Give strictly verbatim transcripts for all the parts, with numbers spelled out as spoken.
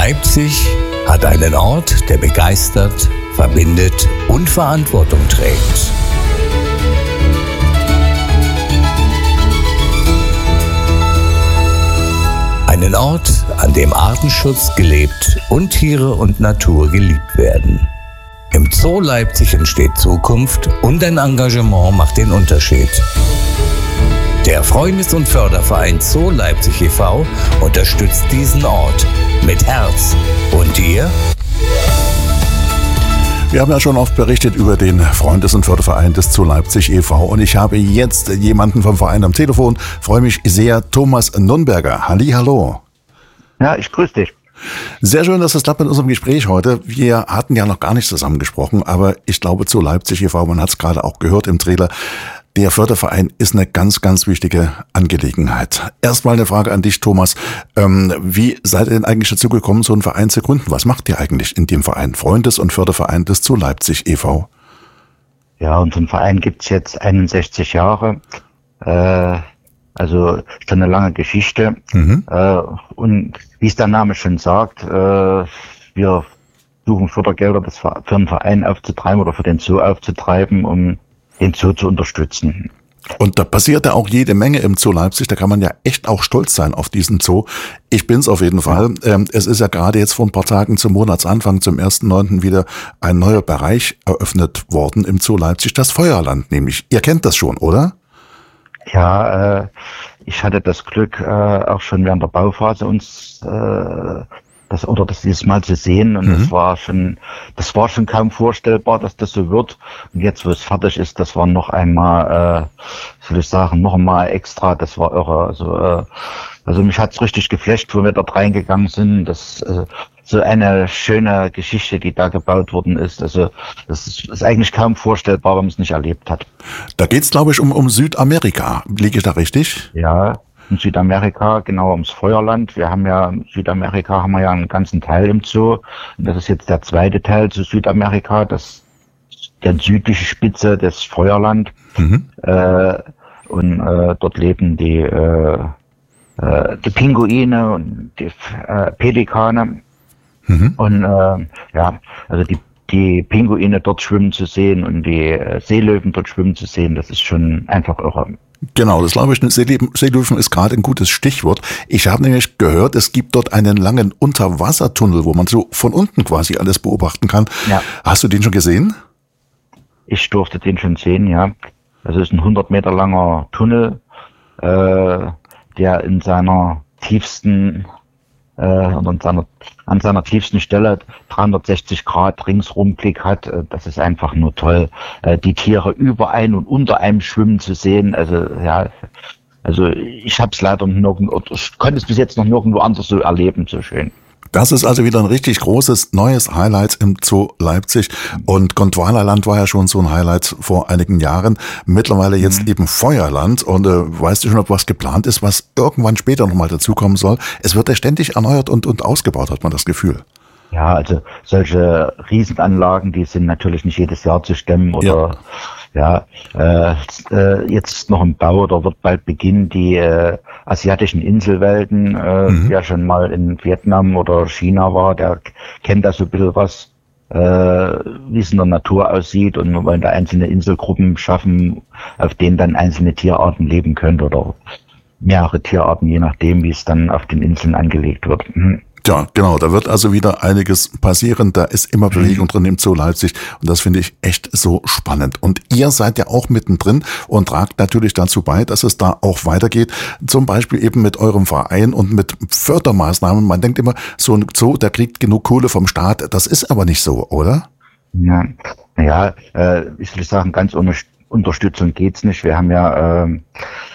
Leipzig hat einen Ort, der begeistert, verbindet und Verantwortung trägt. Einen Ort, an dem Artenschutz gelebt und Tiere und Natur geliebt werden. Im Zoo Leipzig entsteht Zukunft und ein Engagement macht den Unterschied. Der Freundes- und Förderverein Zoo Leipzig e V unterstützt diesen Ort mit Herz. Und ihr? Wir haben ja schon oft berichtet über den Freundes- und Förderverein des Zoo Leipzig e V und ich habe jetzt jemanden vom Verein am Telefon. Freue mich sehr, Thomas Nürnberger. Hallihallo. Ja, ich grüße dich. Sehr schön, dass es klappt mit unserem Gespräch heute. Wir hatten ja noch gar nicht zusammen gesprochen, aber ich glaube, Zoo Leipzig e V, man hat es gerade auch gehört im Trailer, der Förderverein ist eine ganz, ganz wichtige Angelegenheit. Erstmal eine Frage an dich, Thomas. Ähm, wie seid ihr denn eigentlich dazu gekommen, so einen Verein zu gründen? Was macht ihr eigentlich in dem Verein? Freundes- und Förderverein des Zoo Leipzig e V. Ja, unseren Verein gibt's jetzt einundsechzig Jahre. Äh, also schon eine lange Geschichte. Mhm. Äh, und wie es der Name schon sagt, äh, wir suchen Fördergelder das für einen Verein aufzutreiben oder für den Zoo aufzutreiben, um den Zoo zu unterstützen. Und da passiert ja auch jede Menge im Zoo Leipzig, da kann man ja echt auch stolz sein auf diesen Zoo. Ich bin's auf jeden Fall. Ähm, es ist ja gerade jetzt vor ein paar Tagen zum Monatsanfang, zum ersten neunten wieder ein neuer Bereich eröffnet worden im Zoo Leipzig, das Feuerland nämlich. Ihr kennt das schon, oder? Ja, äh, ich hatte das Glück, äh, auch schon während der Bauphase uns äh, das oder das dieses Mal zu sehen und mhm. das war schon, das war schon kaum vorstellbar, dass das so wird. Und jetzt, wo es fertig ist, das war noch einmal, äh, soll ich sagen, noch einmal extra. Das war irre. Also, äh, also mich hat's richtig geflasht, wo wir dort reingegangen sind. Das äh, so eine schöne Geschichte, die da gebaut worden ist. Also das ist, ist eigentlich kaum vorstellbar, wenn man es nicht erlebt hat. Da geht's, glaube ich, um um Südamerika. Liege ich da richtig? Ja. In Südamerika, genau ums Feuerland. Wir haben ja, in Südamerika haben wir ja einen ganzen Teil im Zoo. Und das ist jetzt der zweite Teil zu Südamerika, das der südliche Spitze des Feuerland. Mhm. Äh, und äh, dort leben die, äh, äh, die Pinguine und die äh, Pelikane. Mhm. Und äh, ja, also die die Pinguine dort schwimmen zu sehen und die äh, Seelöwen dort schwimmen zu sehen, das ist schon einfach irre. Genau, das glaube ich, Seelöwen ist gerade ein gutes Stichwort. Ich habe nämlich gehört, es gibt dort einen langen Unterwassertunnel, wo man so von unten quasi alles beobachten kann. Ja. Hast du den schon gesehen? Ich durfte den schon sehen, ja. Also es ist ein hundert Meter langer Tunnel, äh, der in seiner tiefsten äh, an seiner an seiner tiefsten Stelle dreihundertsechzig Grad Ringsrumblick hat. Das ist einfach nur toll, die Tiere über einem und unter einem schwimmen zu sehen. Also ja, also ich habe es leider nirgendwo, ich konnte es bis jetzt noch nirgendwo anders so erleben, so schön. Das ist also wieder ein richtig großes, neues Highlight im Zoo Leipzig. Und Gondwanaland war ja schon so ein Highlight vor einigen Jahren. Mittlerweile jetzt mhm. eben Feuerland. Und äh, weißt du schon, ob was geplant ist, was irgendwann später nochmal dazukommen soll? Es wird ja ständig erneuert und, und ausgebaut, hat man das Gefühl. Ja, also solche Riesenanlagen, die sind natürlich nicht jedes Jahr zu stemmen oder ja, ja äh, jetzt noch im Bau oder wird bald beginnen die äh, asiatischen Inselwelten. Äh, mhm. Wer schon mal in Vietnam oder China war, der kennt da so ein bisschen was, äh, wie es in der Natur aussieht, und wir wollen da einzelne Inselgruppen schaffen, auf denen dann einzelne Tierarten leben können oder mehrere Tierarten, je nachdem, wie es dann auf den Inseln angelegt wird. Mhm. Ja, genau, da wird also wieder einiges passieren, da ist immer Bewegung drin im Zoo Leipzig und das finde ich echt so spannend. Und ihr seid ja auch mittendrin und tragt natürlich dazu bei, dass es da auch weitergeht, zum Beispiel eben mit eurem Verein und mit Fördermaßnahmen. Man denkt immer, so ein Zoo, der kriegt genug Kohle vom Staat, das ist aber nicht so, oder? Ja, ja äh, ich will sagen, ganz ohne Unterstützung geht's nicht. Wir haben ja äh,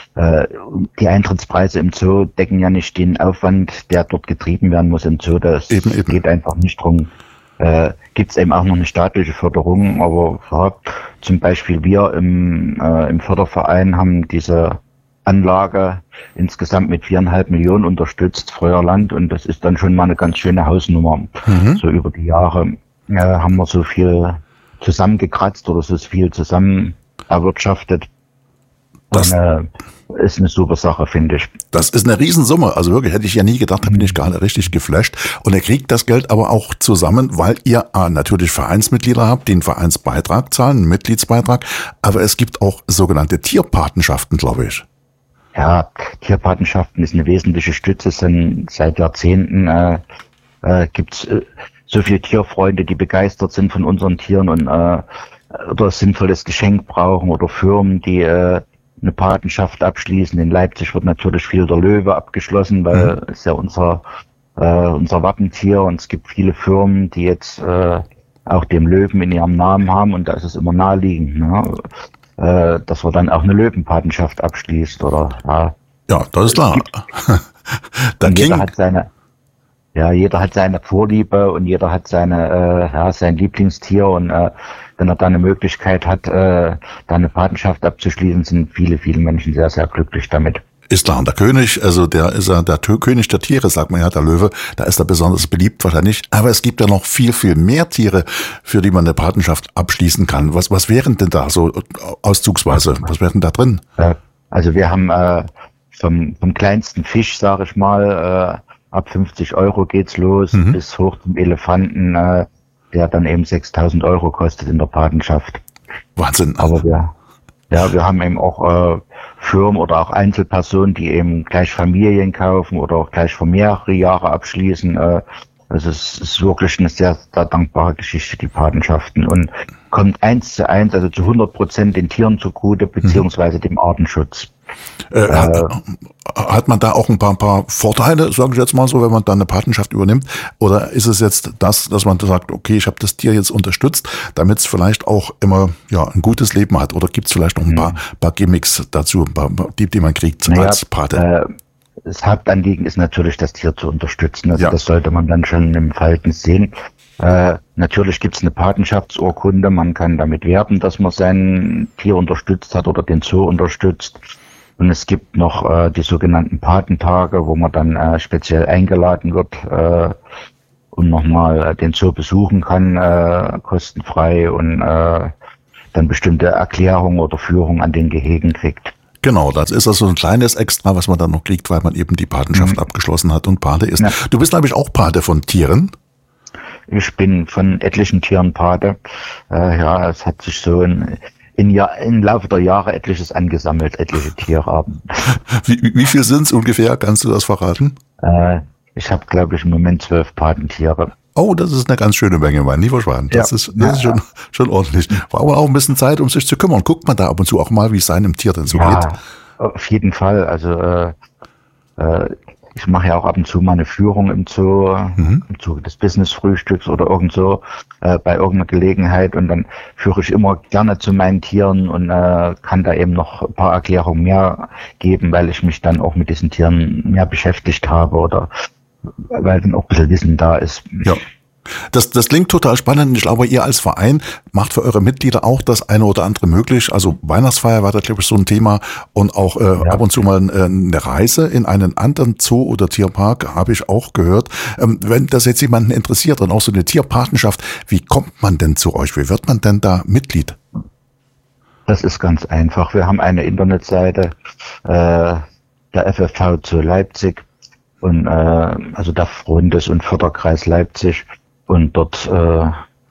die Eintrittspreise im Zoo decken ja nicht den Aufwand, der dort getrieben werden muss im Zoo. Das eben, eben. geht einfach nicht drum. Äh, gibt es eben auch noch eine staatliche Förderung, aber ja, zum Beispiel wir im, äh, im Förderverein haben diese Anlage insgesamt mit viereinhalb Millionen unterstützt, Feuerland, und das ist dann schon mal eine ganz schöne Hausnummer. Mhm. So über die Jahre äh, haben wir so viel zusammengekratzt oder so viel zusammen erwirtschaftet. Das, und, äh, ist eine super Sache, finde ich. Das ist eine Riesensumme. Also wirklich, hätte ich ja nie gedacht, da bin ich gerade richtig geflasht. Und ihr kriegt das Geld aber auch zusammen, weil ihr ah, natürlich Vereinsmitglieder habt, die einen Vereinsbeitrag zahlen, einen Mitgliedsbeitrag. Aber es gibt auch sogenannte Tierpatenschaften, glaube ich. Ja, Tierpatenschaften ist eine wesentliche Stütze. Sind seit Jahrzehnten äh, äh, gibt's äh, so viele Tierfreunde, die begeistert sind von unseren Tieren und äh, oder ein sinnvolles Geschenk brauchen oder Firmen, die äh, eine Patenschaft abschließen. In Leipzig wird natürlich viel der Löwe abgeschlossen, weil es mhm. ja unser äh, unser Wappentier, und es gibt viele Firmen, die jetzt äh, auch den Löwen in ihrem Namen haben, und da ist es immer naheliegend, ne? äh, dass man dann auch eine Löwenpatenschaft abschließt oder ja. Ja, das ist klar. Dann jeder hat seine Ja, jeder hat seine Vorliebe und jeder hat seine, äh, ja, sein Lieblingstier, und äh, wenn er da eine Möglichkeit hat, äh, da eine Patenschaft abzuschließen, sind viele, viele Menschen sehr, sehr glücklich damit. Ist klar, und der König, also der ist ja der König der Tiere, sagt man ja, der Löwe, da ist er besonders beliebt wahrscheinlich. Aber es gibt ja noch viel, viel mehr Tiere, für die man eine Patenschaft abschließen kann. Was, was wären denn da so auszugsweise? Was wären da drin? Also wir haben äh, vom, vom kleinsten Fisch, sage ich mal, äh, ab fünfzig Euro geht's los, mhm. bis hoch zum Elefanten, äh, der dann eben sechstausend Euro kostet in der Patenschaft. Wahnsinn. Aber wir, ja, wir haben eben auch äh, Firmen oder auch Einzelpersonen, die eben gleich Familien kaufen oder auch gleich für mehrere Jahre abschließen. Äh, also es ist wirklich eine sehr, sehr dankbare Geschichte, die Patenschaften, und kommt eins zu eins, also zu hundert Prozent den Tieren zugute, beziehungsweise dem Artenschutz. Äh, äh, hat, hat man da auch ein paar, ein paar Vorteile, sage ich jetzt mal so, wenn man dann eine Patenschaft übernimmt? Oder ist es jetzt das, dass man sagt, okay, ich habe das Tier jetzt unterstützt, damit es vielleicht auch immer ja ein gutes Leben hat? Oder gibt es vielleicht noch ein paar, paar Gimmicks dazu, ein paar, die, die man kriegt naja, als Pate? Äh, das Hauptanliegen ist natürlich, das Tier zu unterstützen. Also ja. Das sollte man dann schon im Verhältnis sehen. Äh, natürlich gibt es eine Patenschaftsurkunde. Man kann damit werben, dass man sein Tier unterstützt hat oder den Zoo unterstützt. Und es gibt noch äh, die sogenannten Patentage, wo man dann äh, speziell eingeladen wird äh, und nochmal äh, den Zoo besuchen kann, äh, kostenfrei, und äh, dann bestimmte Erklärungen oder Führungen an den Gehegen kriegt. Genau, das ist also ein kleines Extra, was man dann noch kriegt, weil man eben die Patenschaft mhm. abgeschlossen hat und Pate ist. Ja. Du bist, glaube ich, auch Pate von Tieren? Ich bin von etlichen Tieren Pate. Äh, ja, es hat sich so ein... In Jahr, im Laufe der Jahre etliches angesammelt, etliche Tierarten. Wie, wie viel sind es ungefähr? Kannst du das verraten? Äh, ich habe, glaube ich, im Moment zwölf Patentiere. Oh, das ist eine ganz schöne Menge, mein lieber Schwan. Das ja. ist, das ja, ist schon, schon ordentlich. War aber auch ein bisschen Zeit, um sich zu kümmern. Guckt man da ab und zu auch mal, wie es seinem Tier denn so ja, geht? Auf jeden Fall. Also äh, äh, ich mache ja auch ab und zu mal eine Führung im Zoo, mhm. im Zuge des Business-Frühstücks oder irgend so, äh, bei irgendeiner Gelegenheit, und dann führe ich immer gerne zu meinen Tieren und äh, kann da eben noch ein paar Erklärungen mehr geben, weil ich mich dann auch mit diesen Tieren mehr beschäftigt habe oder weil dann auch ein bisschen Wissen da ist. Ja. Das, das klingt total spannend. Ich glaube, ihr als Verein macht für eure Mitglieder auch das eine oder andere möglich. Also Weihnachtsfeier war da, glaube ich, so ein Thema, und auch äh, ja. ab und zu mal äh, eine Reise in einen anderen Zoo oder Tierpark, habe ich auch gehört. Ähm, wenn das jetzt jemanden interessiert und auch so eine Tierpatenschaft, wie kommt man denn zu euch? Wie wird man denn da Mitglied? Das ist ganz einfach. Wir haben eine Internetseite, äh, der F F V zu Leipzig, und äh, also der Freundes- und Förderkreis Leipzig. Und dort äh,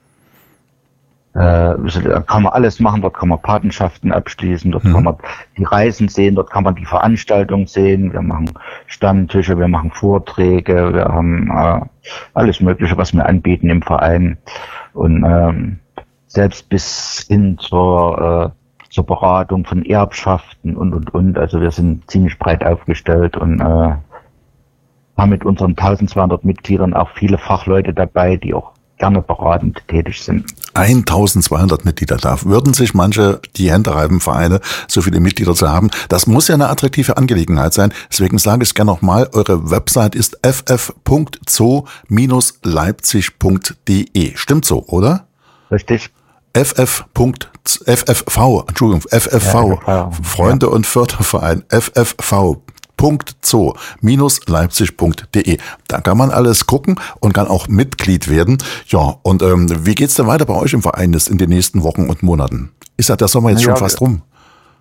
äh, kann man alles machen, dort kann man Patenschaften abschließen, dort mhm. kann man die Reisen sehen, dort kann man die Veranstaltung sehen, wir machen Stammtische, wir machen Vorträge, wir haben äh, alles Mögliche, was wir anbieten im Verein, und ähm, selbst bis hin zur, äh, zur Beratung von Erbschaften und und und, also wir sind ziemlich breit aufgestellt und äh, haben mit unseren eintausendzweihundert Mitgliedern auch viele Fachleute dabei, die auch gerne beratend tätig sind. eintausendzweihundert Mitglieder, da würden sich manche die Hände reiben, Vereine, so viele Mitglieder zu haben. Das muss ja eine attraktive Angelegenheit sein. Deswegen sage ich es gerne nochmal, eure Website ist f f punkt zoo Bindestrich leipzig punkt d e. Stimmt so, oder? Richtig. F F. F F V, Entschuldigung, F F V, ja, Freunde- ja. und Förderverein, F F V. zoo Bindestrich leipzig punkt d e. Da kann man alles gucken und kann auch Mitglied werden. Ja, und ähm, wie geht's denn weiter bei euch im Verein in den nächsten Wochen und Monaten? Ist ja der Sommer jetzt ja, schon fast rum?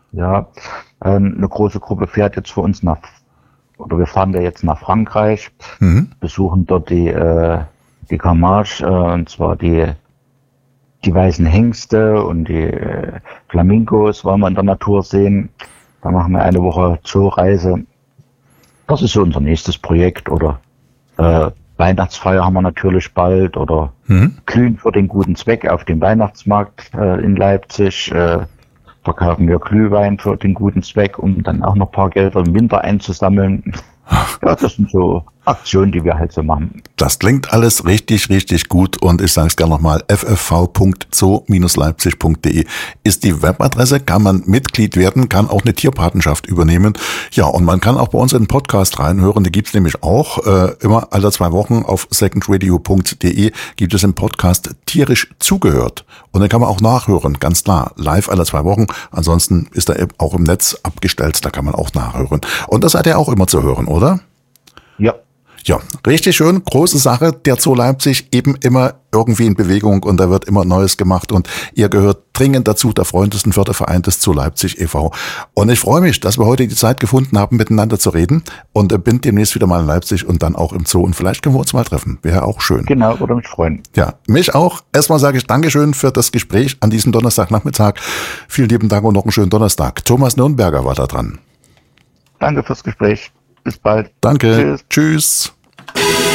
Ja, ähm, eine große Gruppe fährt jetzt für uns nach, oder wir fahren da jetzt nach Frankreich, mhm. besuchen dort die, äh, die Camargue, äh, und zwar die, die weißen Hengste und die äh, Flamingos wollen wir in der Natur sehen. Da machen wir eine Woche Zooreise. Das ist so unser nächstes Projekt. Oder äh, Weihnachtsfeier haben wir natürlich bald, oder mhm. Glühen für den guten Zweck auf dem Weihnachtsmarkt äh, in Leipzig. Äh, verkaufen wir Glühwein für den guten Zweck, um dann auch noch ein paar Gelder im Winter einzusammeln. Ja, das sind so Aktionen, die wir halt so machen. Das klingt alles richtig, richtig gut und ich sage es gerne nochmal, f f v punkt zoo Bindestrich leipzig punkt de ist die Webadresse, kann man Mitglied werden, kann auch eine Tierpatenschaft übernehmen. Ja, und man kann auch bei uns in den Podcast reinhören, die gibt's nämlich auch äh, immer alle zwei Wochen auf second radio punkt de gibt es im Podcast Tierisch zugehört. Und dann kann man auch nachhören, ganz klar, live alle zwei Wochen. Ansonsten ist er auch im Netz abgestellt, da kann man auch nachhören. Und das seid ihr auch immer zu hören, oder? Ja. Ja, richtig schön, große Sache, der Zoo Leipzig eben immer irgendwie in Bewegung und da wird immer Neues gemacht und ihr gehört dringend dazu, der freundlichen Förderverein des Zoo Leipzig e V Und ich freue mich, dass wir heute die Zeit gefunden haben, miteinander zu reden und bin demnächst wieder mal in Leipzig und dann auch im Zoo und vielleicht können wir uns mal treffen, wäre auch schön. Genau, würde mich freuen. Ja, mich auch. Erstmal sage ich Dankeschön für das Gespräch an diesem Donnerstagnachmittag. Vielen lieben Dank und noch einen schönen Donnerstag. Thomas Nürnberger war da dran. Danke fürs Gespräch. Bis bald. Danke. Tschüss. Tschüss.